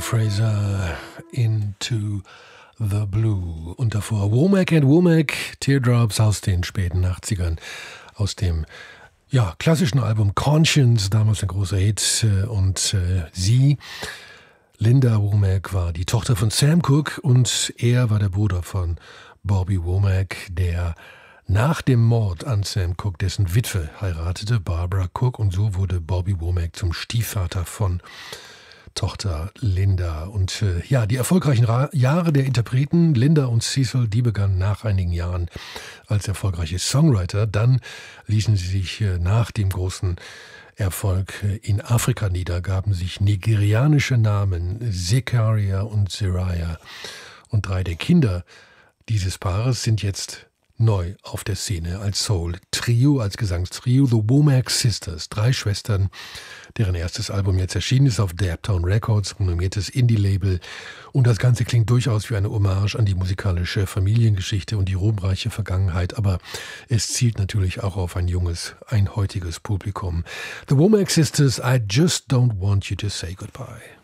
Fraser, Into the Blue. Und davor Womack and Womack, Teardrops aus den späten 80ern, aus dem klassischen Album Conscience, damals ein großer Hit. Und sie, Linda Womack, war die Tochter von Sam Cooke und er war der Bruder von Bobby Womack, der nach dem Mord an Sam Cooke dessen Witwe heiratete, Barbara Cooke, und so wurde Bobby Womack zum Stiefvater von Tochter Linda. Und die erfolgreichen Jahre der Interpreten Linda und Cecil, die begannen nach einigen Jahren als erfolgreiche Songwriter. Dann ließen sie sich nach dem großen Erfolg in Afrika nieder, gaben sich nigerianische Namen, Zekaria und Zariah. Und 3 der Kinder dieses Paares sind jetzt neu auf der Szene als Soul-Trio, als Gesangstrio, The Womack Sisters, 3 Schwestern, deren erstes Album jetzt erschienen ist auf Daptown Records, renommiertes Indie-Label. Und das Ganze klingt durchaus wie eine Hommage an die musikalische Familiengeschichte und die ruhmreiche Vergangenheit, aber es zielt natürlich auch auf ein heutiges Publikum. The Womack Sisters, I Just Don't Want You to Say Goodbye.